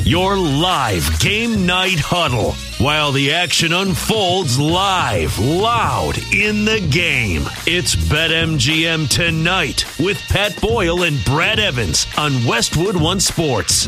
Your live game night huddle while the action unfolds live, loud in the game. It's BetMGM Tonight with Pat Boyle and Brad Evans on Westwood One Sports.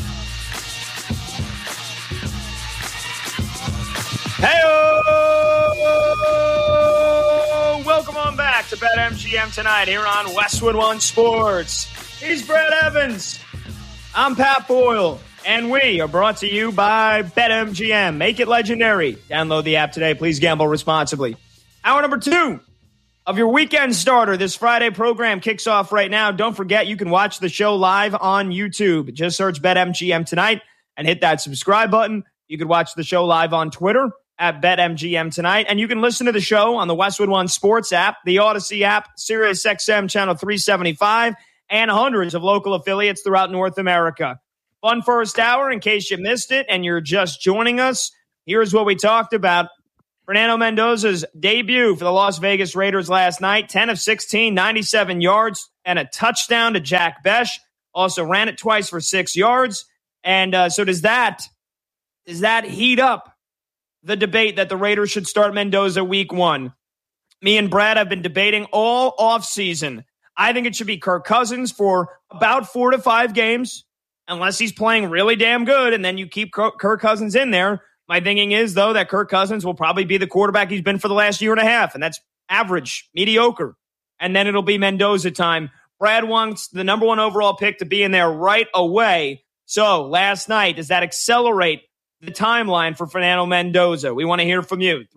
Hey-o! Welcome on back to BetMGM Tonight here on Westwood One Sports. He's Brad Evans. I'm Pat Boyle. And we are brought to you by BetMGM. Make it legendary. Download the app today. Please gamble responsibly. Hour number 2 of your weekend starter. This Friday program kicks off right now. Don't forget, you can watch the show live on YouTube. Just search BetMGM Tonight and hit that subscribe button. You can watch the show live on Twitter at BetMGM Tonight. And you can listen to the show on the Westwood One Sports app, the Odyssey app, SiriusXM Channel 375, and hundreds of local affiliates throughout North America. Fun first hour, in case you missed it and you're just joining us. Here's what we talked about. Fernando Mendoza's debut for the Las Vegas Raiders last night, 10 of 16, 97 yards, and a touchdown to Jack Besh. Also ran it twice for 6 yards. And so does that heat up the debate that the Raiders should start Mendoza week 1? Me and Brad have been debating all offseason. I think it should be Kirk Cousins for about 4 to 5 games. Unless he's playing really damn good, and then you keep Kirk Cousins in there. My thinking is, though, that Kirk Cousins will probably be the quarterback he's been for the last year and a half, and that's average, mediocre. And then it'll be Mendoza time. Brad wants the number 1 overall pick to be in there right away. So last night, does that accelerate the timeline for Fernando Mendoza? We want to hear from you.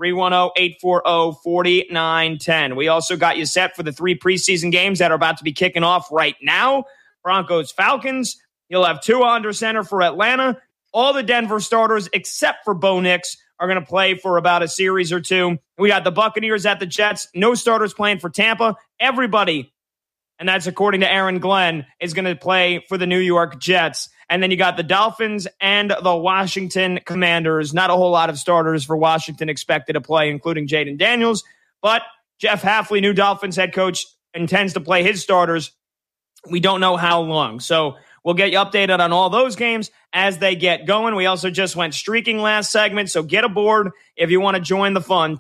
310-840-4910. We also got you set for the 3 preseason games that are about to be kicking off right now. Broncos-Falcons. You'll have Tua under center for Atlanta. All the Denver starters, except for Bo Nix, are going to play for about a series or 2. We got the Buccaneers at the Jets. No starters playing for Tampa. Everybody, and that's according to Aaron Glenn, is going to play for the New York Jets. And then you got the Dolphins and the Washington Commanders. Not a whole lot of starters for Washington expected to play, including Jaden Daniels. But Jeff Hafley, new Dolphins head coach, intends to play his starters. We don't know how long. So we'll get you updated on all those games as they get going. We also just went streaking last segment, so get aboard if you want to join the fun.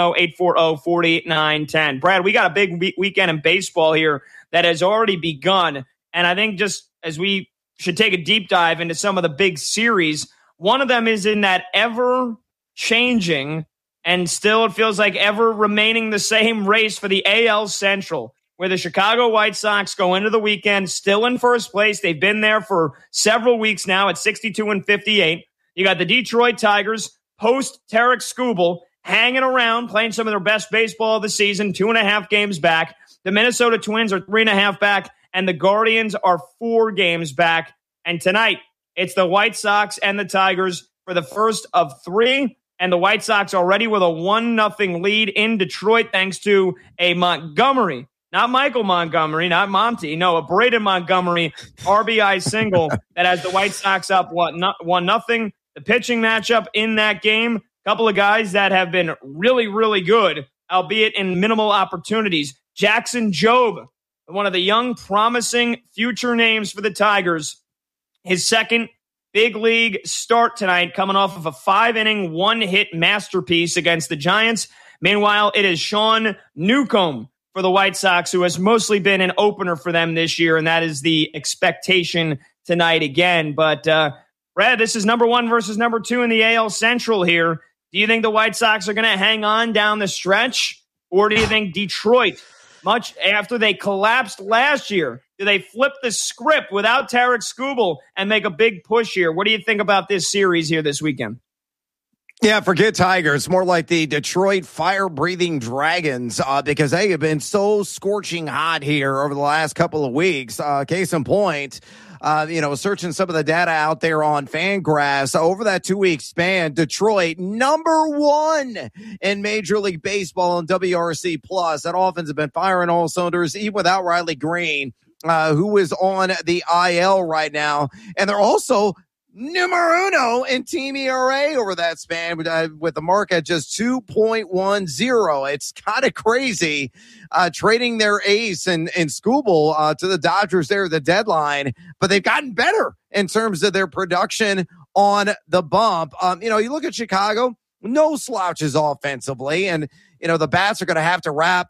310-840-4910. Brad, we got a big weekend in baseball here that has already begun, and I think just as we should take a deep dive into some of the big series, one of them is in that ever-changing and still it feels like ever remaining the same race for the AL Central, where the Chicago White Sox go into the weekend still in first place. They've been there for several weeks now at 62-58. You got the Detroit Tigers, post Tarek Skubal, hanging around, playing some of their best baseball of the season, 2.5 games back. The Minnesota Twins are 3.5 back, and the Guardians are 4 games back. And tonight, it's the White Sox and the Tigers for the first of 3. And the White Sox already with a 1-0 lead in Detroit thanks to a Montgomery. Not Michael Montgomery, not Monty. No, a Braden Montgomery RBI single that has the White Sox up 1-0. The pitching matchup in that game, a couple of guys that have been really, really good, albeit in minimal opportunities. Jackson Jobe, one of the young, promising future names for the Tigers. His second big league start tonight, coming off of a 5-inning, 1-hit masterpiece against the Giants. Meanwhile, it is Sean Newcomb for the White Sox, who has mostly been an opener for them this year, and that is the expectation tonight again. But, Brad, this is number 1 versus number 2 in the AL Central here. Do you think the White Sox are going to hang on down the stretch, or do you think Detroit, much after they collapsed last year, do they flip the script without Tarek Skubal and make a big push here? What do you think about this series here this weekend? Yeah, forget Tigers. More like the Detroit fire-breathing Dragons because they have been so scorching hot here over the last couple of weeks. Case in point, searching some of the data out there on Fangraphs over that 2-week span, Detroit number 1 in Major League Baseball and WRC+. That offense has been firing all cylinders, even without Riley Green, who is on the IL right now. And they're also numero uno in team ERA over that span with the mark at just 2.10. It's kind of crazy trading their ace and Skubal to the Dodgers there at the deadline, but they've gotten better in terms of their production on the bump. You look at Chicago, no slouches offensively, and the bats are going to have to wrap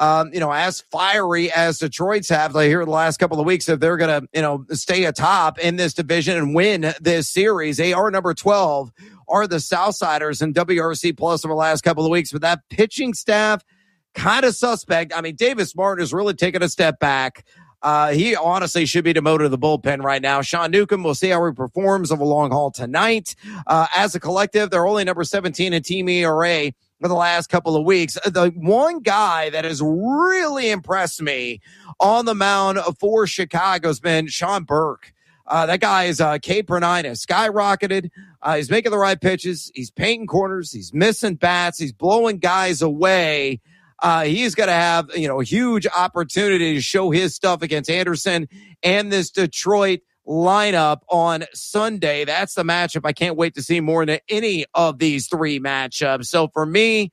as fiery as Detroit's have here in the last couple of weeks if they're going to stay atop in this division and win this series. They are number 12, are the Southsiders in WRC Plus over the last couple of weeks, but that pitching staff kind of suspect. I mean, Davis Martin has really taken a step back. He honestly should be demoted to the bullpen right now. Sean Newcomb, we'll see how he performs over the long haul tonight. As a collective, they're only number 17 in team ERA for the last couple of weeks. The one guy that has really impressed me on the mound for Chicago has been Sean Burke. That guy is K per nine has skyrocketed. He's making the right pitches. He's painting corners. He's missing bats. He's blowing guys away. He's going to have, a huge opportunity to show his stuff against Anderson and this Detroit lineup on Sunday. That's the matchup I can't wait to see more than any of these three matchups. So for me,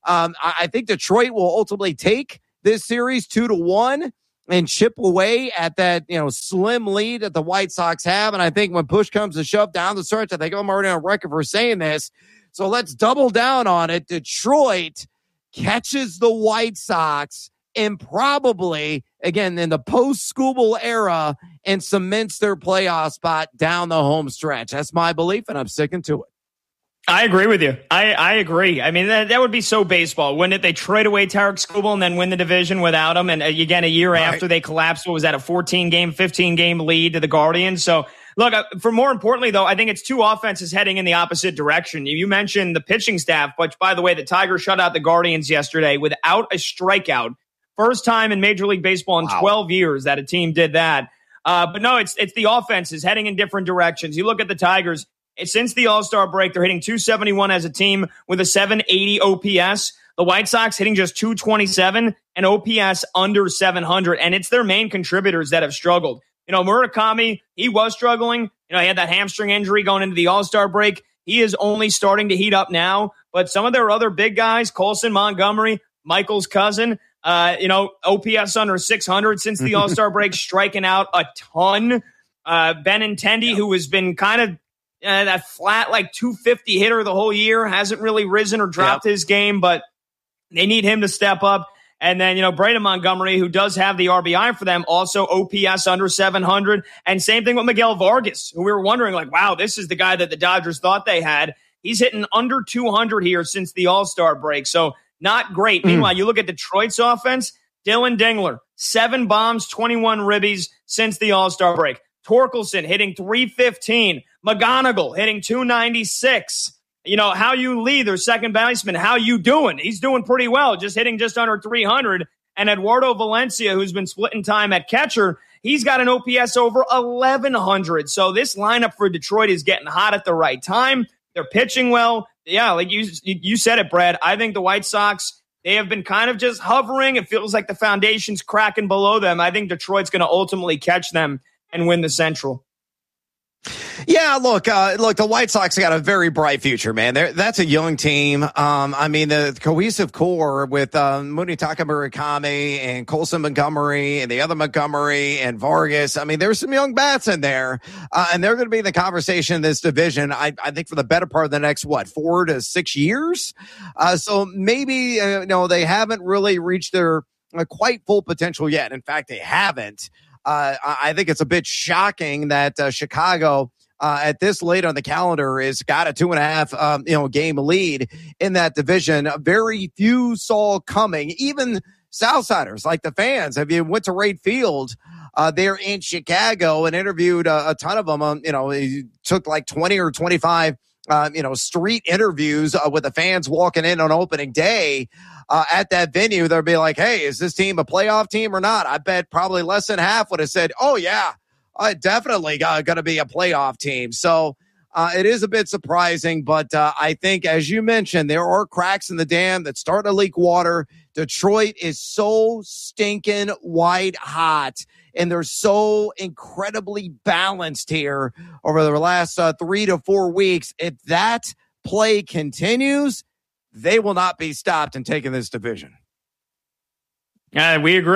I think Detroit will ultimately take this series 2-1 and chip away at that, slim lead that the White Sox have. And I think when push comes to shove down the stretch, I think I'm already on record for saying this. So let's double down on it. Detroit catches the White Sox and probably, again, in the post-Skubal era, and cements their playoff spot down the home stretch. That's my belief, and I'm sticking to it. I agree with you. I agree. I mean, that would be so baseball, wouldn't it? They trade away Tarek Skubal and then win the division without him. And again, a year after they collapsed, what was that, a 14-game, 15-game lead to the Guardians? So, look, for more importantly, though, I think it's two offenses heading in the opposite direction. You mentioned the pitching staff, which, by the way, the Tigers shut out the Guardians yesterday without a strikeout. First time in Major League Baseball in 12 years that a team did that. But no, it's the offenses heading in different directions. You look at the Tigers. Since the All-Star break, they're hitting 271 as a team with a 780 OPS. The White Sox hitting just 227 and OPS under 700. And it's their main contributors that have struggled. Murakami, he was struggling. He had that hamstring injury going into the All-Star break. He is only starting to heat up now. But some of their other big guys, Colson, Montgomery, Michael's cousin, OPS under 600 since the All-Star break, striking out a ton. Benintendi, who has been kind of that flat, 250 hitter the whole year, hasn't really risen or dropped his game, but they need him to step up. And then, Braden Montgomery, who does have the RBI for them, also OPS under 700. And same thing with Miguel Vargas, who we were wondering, wow, this is the guy that the Dodgers thought they had. He's hitting under 200 here since the All-Star break. So not great. Meanwhile, you look at Detroit's offense, Dylan Dingler, 7 bombs, 21 ribbies since the All-Star break. Torkelson hitting 315. McGonigal hitting 296. How you lead their second baseman, how you doing? He's doing pretty well, just hitting just under 300. And Eduardo Valencia, who's been splitting time at catcher, he's got an OPS over 1,100. So this lineup for Detroit is getting hot at the right time. They're pitching well. Yeah, like you said it, Brad. I think the White Sox, they have been kind of just hovering. It feels like the foundation's cracking below them. I think Detroit's going to ultimately catch them and win the Central. Yeah, look, the White Sox got a very bright future, man. That's a young team. The cohesive core with Munetaka Murakami and Colson Montgomery and the other Montgomery and Vargas. There's some young bats in there, and they're going to be in the conversation in this division, I think, for the better part of the next, 4 to 6 years. So maybe, they haven't really reached their quite full potential yet. In fact, they haven't. I think it's a bit shocking that Chicago at this late on the calendar is got a 2.5 game lead in that division. Very few saw coming. Even Southsiders, like the fans, if you went to Rate Field there in Chicago and interviewed a ton of them, he took 20 or 25 street interviews with the fans walking in on opening day at that venue. They'll be like, hey, is this team a playoff team or not? I bet probably less than half would have said, oh, yeah, definitely going to be a playoff team. So it is a bit surprising, but I think, as you mentioned, there are cracks in the dam that start to leak water. Detroit is so stinking white hot, and they're so incredibly balanced here over the last 3 to 4 weeks. If that play continues, they will not be stopped in taking this division. We agree.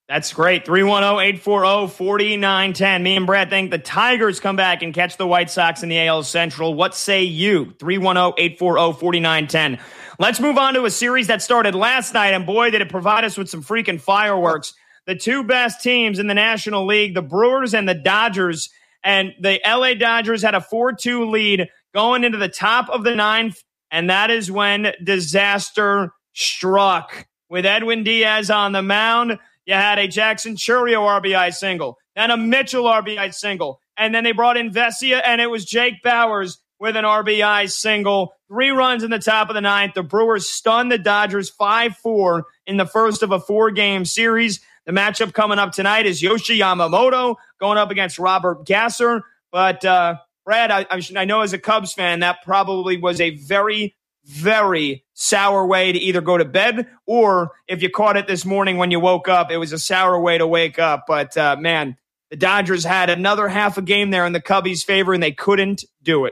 That's great. 310-840-4910. Me and Brad think the Tigers come back and catch the White Sox in the AL Central. What say you? 310-840-4910. Let's move on to a series that started last night, and boy, did it provide us with some freaking fireworks. The two best teams in the National League, the Brewers and the Dodgers, and the LA Dodgers had a 4-2 lead going into the top of the ninth, and that is when disaster struck. With Edwin Diaz on the mound, you had a Jackson Chourio RBI single, then a Mitchell RBI single, and then they brought in Vesia, and it was Jake Bauers with an RBI single. 3 runs in the top of the ninth. The Brewers stunned the Dodgers 5-4 in the first of a 4-game series. The matchup coming up tonight is Yoshi Yamamoto going up against Robert Gasser. But, Brad, I know as a Cubs fan, that probably was a very, very sour way to either go to bed, or if you caught it this morning when you woke up, it was a sour way to wake up. But, man, the Dodgers had another half a game there in the Cubbies' favor, and they couldn't do it.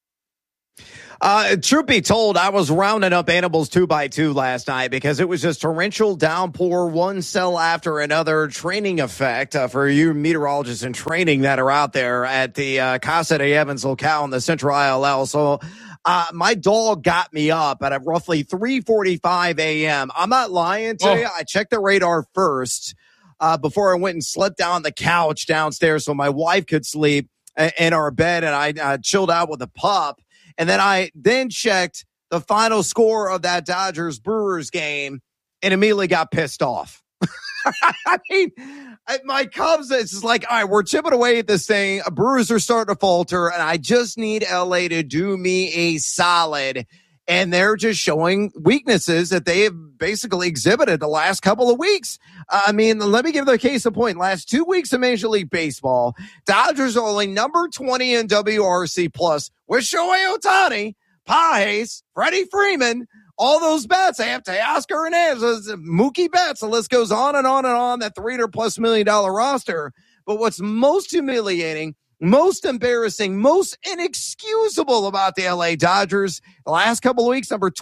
Truth be told, I was rounding up animals 2 by 2 last night because it was just torrential downpour, one cell after another. Training effect for you meteorologists in training that are out there at the Casa de Evans locale in the Central ILL. So my dog got me up at roughly 3:45 a.m. I'm not lying to you. I checked the radar first before I went and slept down the couch downstairs so my wife could sleep in our bed, and I chilled out with the pup. And then I checked the final score of that Dodgers-Brewers game and immediately got pissed off. I mean, my Cubs, it's just like, all right, we're chipping away at this thing. Brewers are starting to falter, and I just need LA to do me a solid. And they're just showing weaknesses that they have basically exhibited the last couple of weeks. I mean, let me give the case in point. Last 2 weeks of Major League Baseball, Dodgers are only number 20 in WRC plus with Shohei Ohtani, Pages, Freddie Freeman, all those bats. They have Teoscar Hernandez, Mookie Betts. The list goes on and on and on, that $300+ million roster. But what's most humiliating, most embarrassing, most inexcusable about the LA Dodgers, the last couple of weeks, number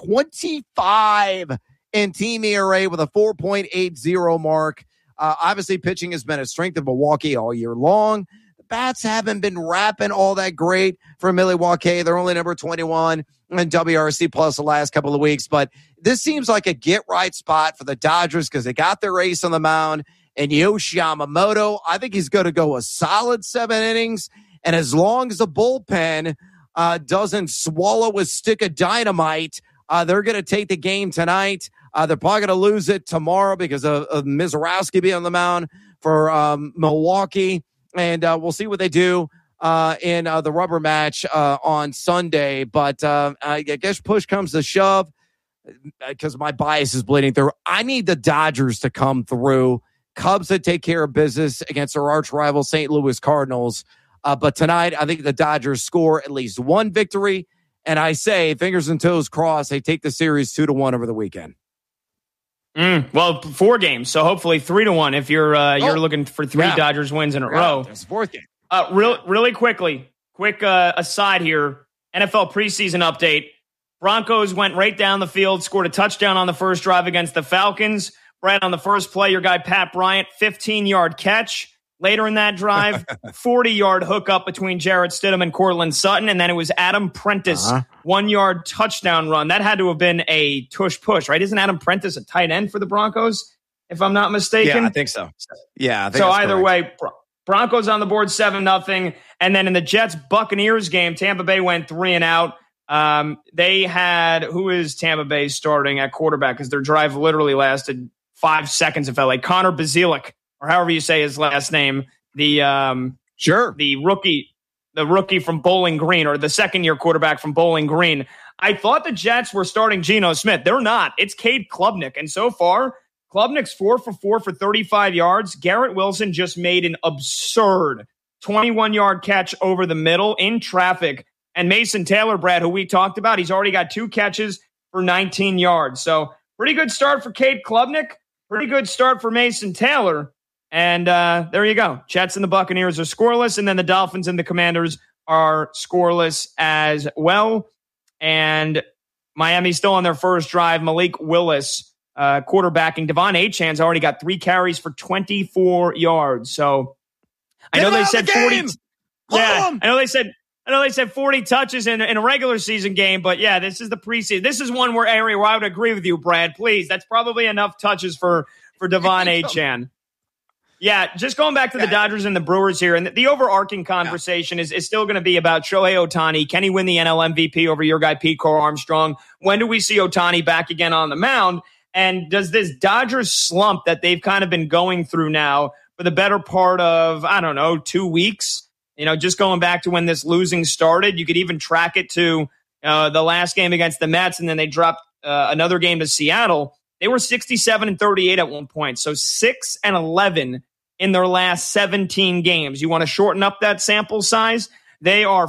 25 in team ERA with a 4.80 mark. Obviously, pitching has been a strength of Milwaukee all year long. The bats haven't been rapping all that great for Milwaukee. They're only number 21 in WRC plus the last couple of weeks. But this seems like a get-right spot for the Dodgers because they got their ace on the mound. And Yoshi Yamamoto, I think he's going to go a solid 7 innings. And as long as the bullpen doesn't swallow a stick of dynamite, they're going to take the game tonight. They're probably going to lose it tomorrow because of Mizorowski being on the mound for Milwaukee. And we'll see what they do in the rubber match on Sunday. But I guess push comes to shove because my bias is bleeding through. I need the Dodgers to come through. Cubs that take care of business against their arch rival St. Louis Cardinals. But tonight, I think the Dodgers score at least one victory. And I say, fingers and toes crossed, they take the series 2-1 over the weekend. Well, 4 games, so hopefully 3-1 if you're looking for 3 Dodgers wins in a row. That's the 4th game. Really quickly, aside here, NFL preseason update. Broncos went right down the field, scored a touchdown on the first drive against the Falcons. Brad, on the first play, your guy Pat Bryant, 15-yard catch. Later in that drive, 40-yard hookup between Jarrett Stidham and Cortland Sutton, and then it was Adam Prentice, 1-yard touchdown run. That had to have been a tush-push, right? Isn't Adam Prentice a tight end for the Broncos, if I'm not mistaken? Yeah, I think so. Yeah, I think so either way, Broncos on the board 7-0, and then in the Jets-Buccaneers game, Tampa Bay went 3 and out. They had, who is Tampa Bay starting at quarterback? Because their drive literally lasted 5 seconds, it felt like. Connor Bazelak, or however you say his last name, the rookie from Bowling Green, or the second-year quarterback from Bowling Green. I thought the Jets were starting Geno Smith. They're not. It's Cade Klubnik. And so far, Klubnik's 4 for 4 for 35 yards. Garrett Wilson just made an absurd 21-yard catch over the middle in traffic. And Mason Taylor, Brad, who we talked about, he's already got 2 catches for 19 yards. So pretty good start for Cade Klubnik. Pretty good start for Mason Taylor. And there you go. Jets and the Buccaneers are scoreless, and then the Dolphins and the Commanders are scoreless as well. And Miami's still on their first drive. Malik Willis quarterbacking. Devon Achan's already got 3 carries for 24 yards. So I know they said 40. Yeah, I know they said 40 touches in a regular season game, but yeah, this is the preseason. This is one area where I would agree with you, Brad. Please, that's probably enough touches for Devon Achan. Yeah, just going back to the Dodgers and the Brewers here, and the overarching conversation is still going to be about Shohei Ohtani. Can he win the NL MVP over your guy, Pete Crow Armstrong? When do we see Ohtani back again on the mound? And does this Dodgers slump that they've kind of been going through now for the better part of, 2 weeks, just going back to when this losing started, you could even track it to the last game against the Mets, and then they dropped another game to Seattle. They were 67-38 at one point, so 6-11 in their last 17 games. You want to shorten up that sample size? They are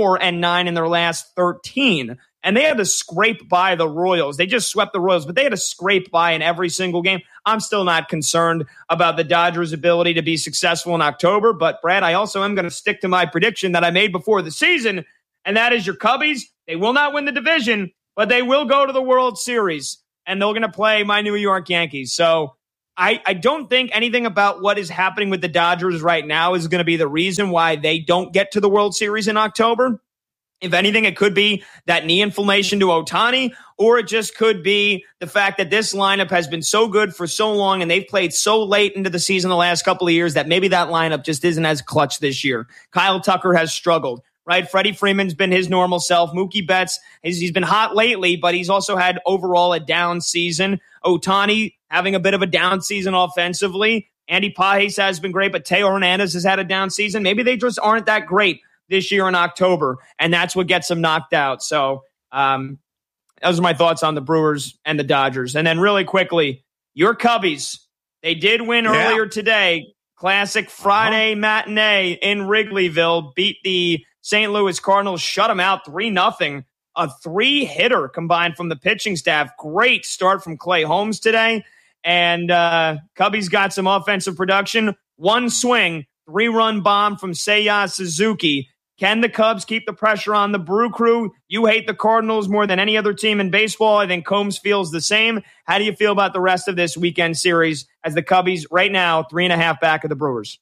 4-9 in their last 13. And they had to scrape by the Royals. They just swept the Royals, but they had to scrape by in every single game. I'm still not concerned about the Dodgers' ability to be successful in October. But, Brad, I also am going to stick to my prediction that I made before the season, and that is your Cubbies. They will not win the division, but they will go to the World Series, and they're going to play my New York Yankees. So I don't think anything about what is happening with the Dodgers right now is going to be the reason why they don't get to the World Series in October. If anything, it could be that knee inflammation to Ohtani, or it just could be the fact that this lineup has been so good for so long and they've played so late into the season the last couple of years that maybe that lineup just isn't as clutch this year. Kyle Tucker has struggled, right? Freddie Freeman's been his normal self. Mookie Betts, he's been hot lately, but he's also had overall a down season. Ohtani having a bit of a down season offensively. Andy Pages has been great, but Teo Hernandez has had a down season. Maybe they just aren't that great this year in October, and that's what gets them knocked out. So those are my thoughts on the Brewers and the Dodgers. And then really quickly, your Cubbies, they did win earlier today. Classic Friday matinee in Wrigleyville, beat the St. Louis Cardinals, shut them out 3-0. A 3-hitter combined from the pitching staff. Great start from Clay Holmes today. And Cubbies got some offensive production. One swing, 3-run bomb from Seiya Suzuki. Can the Cubs keep the pressure on the Brew Crew? You hate the Cardinals more than any other team in baseball. I think Combs feels the same. How do you feel about the rest of this weekend series as the Cubbies right now 3.5 back of the Brewers?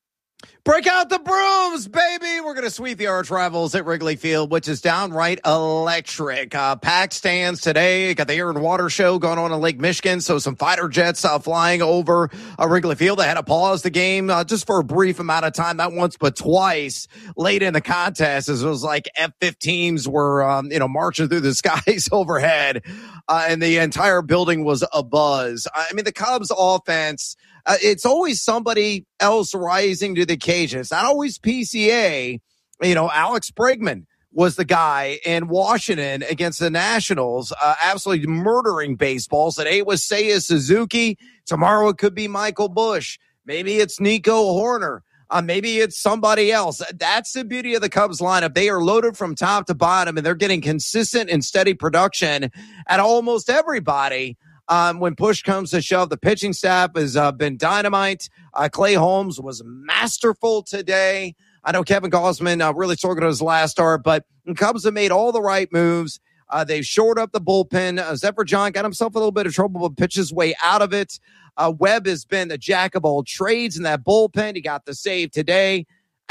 Break out the brooms, baby. We're going to sweep the arch rivals at Wrigley Field, which is downright electric. Packed stands today. Got the Air and Water Show going on in Lake Michigan. So some fighter jets flying over Wrigley Field. They had to pause the game just for a brief amount of time, not once but twice late in the contest, as it was like F-15s were, marching through the skies overhead. And the entire building was abuzz. I mean, the Cubs offense, it's always somebody else rising to the occasion. It's not always PCA. Alex Bregman was the guy in Washington against the Nationals, absolutely murdering baseball. Today it was Seiya Suzuki. Tomorrow it could be Michael Busch. Maybe it's Nico Horner. Maybe it's somebody else. That's the beauty of the Cubs lineup. They are loaded from top to bottom, and they're getting consistent and steady production at almost everybody. When push comes to shove, the pitching staff has been dynamite. Clay Holmes was masterful today. I know Kevin Gausman really struggled at his last start, but the Cubs have made all the right moves. They've shored up the bullpen. Zephyr John got himself a little bit of trouble, but pitched his way out of it. Webb has been the jack of all trades in that bullpen. He got the save today.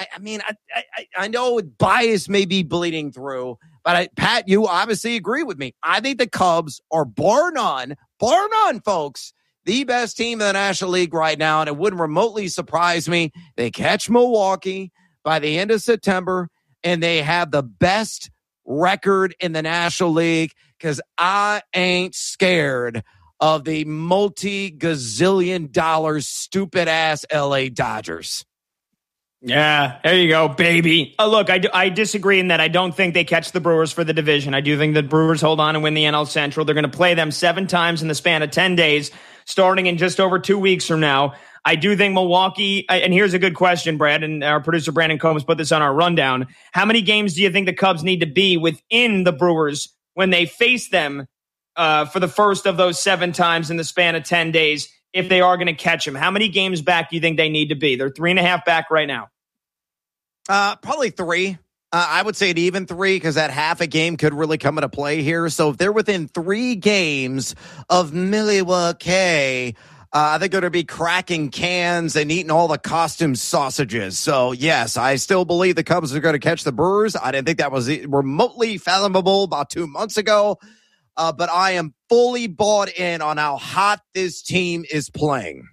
I know bias may be bleeding through, but Pat, you obviously agree with me. I think the Cubs are bar none, folks, the best team in the National League right now, and it wouldn't remotely surprise me. They catch Milwaukee by the end of September, and they have the best record in the National League, because I ain't scared of the multi-gazillion dollar stupid-ass LA Dodgers. Yeah, there you go, baby. Look, I disagree in that I don't think they catch the Brewers for the division. I do think the Brewers hold on and win the NL Central. They're going to play them 7 times in the span of 10 days, starting in just over 2 weeks from now. I do think Milwaukee, and here's a good question, Brad, and our producer Brandon Combs put this on our rundown. How many games do you think the Cubs need to be within the Brewers when they face them for the first of those 7 times in the span of 10 days, if they are going to catch them? How many games back do you think they need to be? They're 3.5 back right now. Probably 3. I would say an even 3 because that half a game could really come into play here. So if they're within 3 games of Milwaukee, I think they're going to be cracking cans and eating all the costume sausages. So, yes, I still believe the Cubs are going to catch the Brewers. I didn't think that was remotely fathomable about 2 months ago. But I am fully bought in on how hot this team is playing.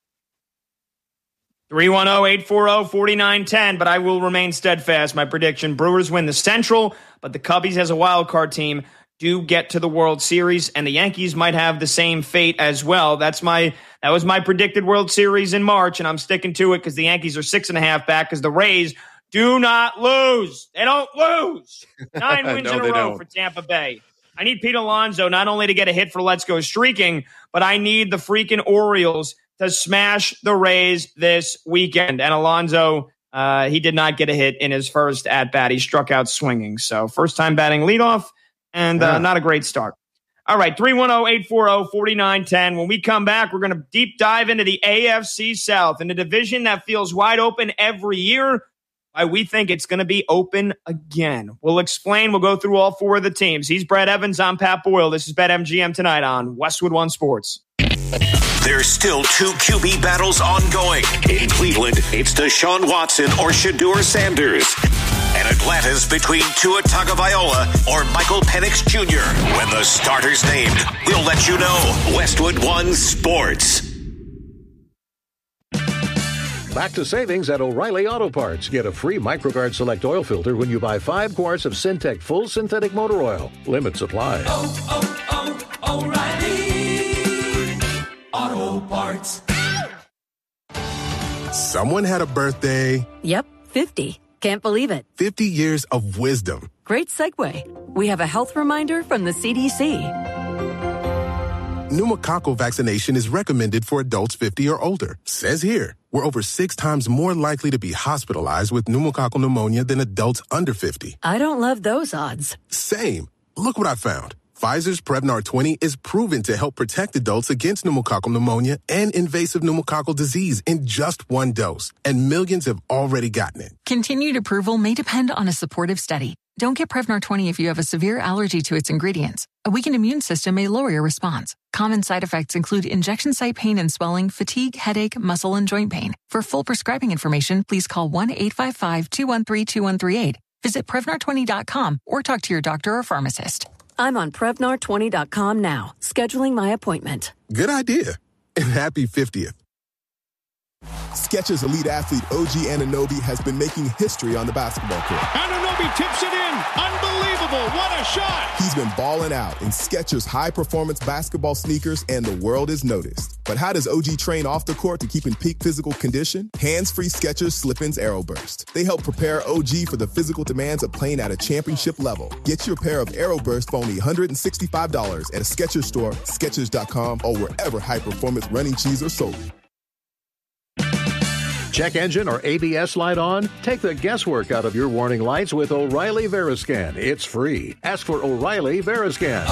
310-840-4910, but I will remain steadfast. My prediction, Brewers win the Central, but the Cubbies as a wild card team do get to the World Series, and the Yankees might have the same fate as well. That was my predicted World Series in March, and I'm sticking to it because the Yankees are 6.5 back because the Rays do not lose. They don't lose. 9 wins in a row for Tampa Bay. I need Pete Alonso not only to get a hit for Let's Go Streaking, but I need the freaking Orioles to smash the Rays this weekend. And Alonso, he did not get a hit in his first at-bat. He struck out swinging. So first time batting leadoff and not a great start. All right, 310-840-4910. When we come back, we're going to deep dive into the AFC South in a division that feels wide open every year. Why we think it's going to be open again. We'll explain. We'll go through all 4 of the teams. He's Brad Evans. I'm Pat Boyle. This is BetMGM tonight on Westwood One Sports. There's still 2 QB battles ongoing. In Cleveland, it's Deshaun Watson or Shedeur Sanders. And Atlanta's between Tua Tagovailoa or Michael Penix Jr. When the starter's named, we'll let you know. Westwood One Sports. Back to savings at O'Reilly Auto Parts. Get a free MicroGuard Select Oil Filter when you buy 5 quarts of Syntec Full Synthetic Motor Oil. Limit supply. O'Reilly Auto Parts. Someone had a birthday. Yep, 50. Can't believe it. 50 years of wisdom. Great segue. We have a health reminder from the CDC. Pneumococcal vaccination is recommended for adults 50 or older. Says here, we're over 6 times more likely to be hospitalized with pneumococcal pneumonia than adults under 50. I don't love those odds. Same. Look what I found. Pfizer's Prevnar 20 is proven to help protect adults against pneumococcal pneumonia and invasive pneumococcal disease in just 1 dose. And millions have already gotten it. Continued approval may depend on a supportive study. Don't get Prevnar 20 if you have a severe allergy to its ingredients. A weakened immune system may lower your response. Common side effects include injection site pain and swelling, fatigue, headache, muscle, and joint pain. For full prescribing information, please call 1-855-213-2138. Visit Prevnar20.com or talk to your doctor or pharmacist. I'm on Prevnar20.com now, scheduling my appointment. Good idea. And happy 50th. Skechers elite athlete OG Anunoby has been making history on the basketball court. Anunoby tips it in. Unbelievable. What a shot. He's been balling out in Skechers high-performance basketball sneakers, and the world is noticed. But how does OG train off the court to keep in peak physical condition? Hands-free Skechers Slip-ins AeroBurst. They help prepare OG for the physical demands of playing at a championship level. Get your pair of AeroBurst for only $165 at a Skechers store, Skechers.com, or wherever high-performance running shoes are sold. Check engine or ABS light on? Take the guesswork out of your warning lights with O'Reilly Veriscan. It's free. Ask for O'Reilly Veriscan.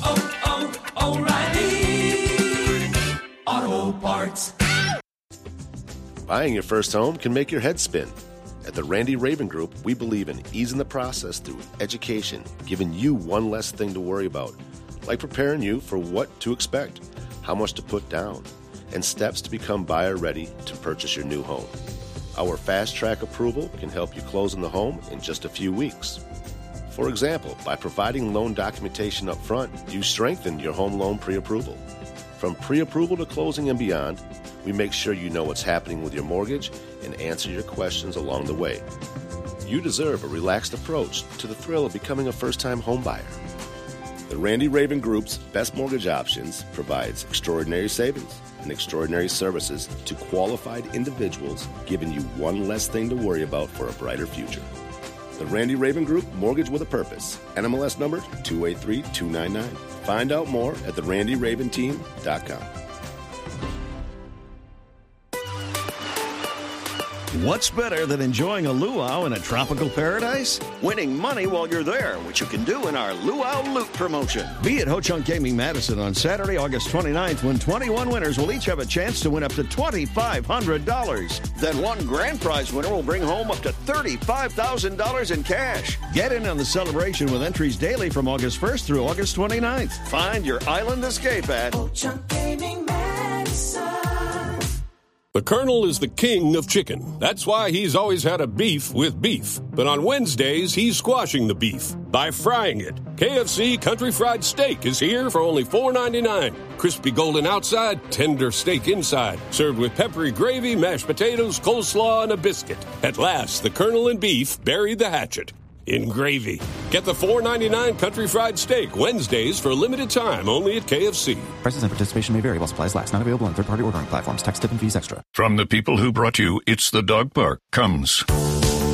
O'Reilly Auto Parts. Buying your first home can make your head spin. At the Randy Raven Group, we believe in easing the process through education, giving you one less thing to worry about, like preparing you for what to expect, how much to put down, and steps to become buyer-ready to purchase your new home. Our fast-track approval can help you close on the home in just a few weeks. For example, by providing loan documentation up front, you strengthen your home loan pre-approval. From pre-approval to closing and beyond, we make sure you know what's happening with your mortgage and answer your questions along the way. You deserve a relaxed approach to the thrill of becoming a first-time home buyer. The Randy Raven Group's best mortgage options provides extraordinary savings and extraordinary services to qualified individuals, giving you one less thing to worry about for a brighter future. The Randy Raven Group, mortgage with a purpose. NMLS number 283299. Find out more at therandyraventeam.com. What's better than enjoying a luau in a tropical paradise? Winning money while you're there, which you can do in our Luau Loot promotion. Be at Ho Chunk Gaming Madison on Saturday, August 29th, when 21 winners will each have a chance to win up to $2,500. Then one grand prize winner will bring home up to $35,000 in cash. Get in on the celebration with entries daily from August 1st through August 29th. Find your island escape at Ho Chunk Gaming Madison. The Colonel is the king of chicken. That's why he's always had a beef with beef. But on Wednesdays, he's squashing the beef by frying it. KFC Country Fried Steak is here for only $4.99. Crispy golden outside, tender steak inside. Served with peppery gravy, mashed potatoes, coleslaw, and a biscuit. At last, the Colonel and beef buried the hatchet in gravy. Get the $4.99 Country Fried Steak Wednesdays for a limited time only at KFC. Prices and participation may vary while supplies last. Not available on third-party ordering platforms. Tax, tip, and fees extra. From the people who brought you It's the Dog Park comes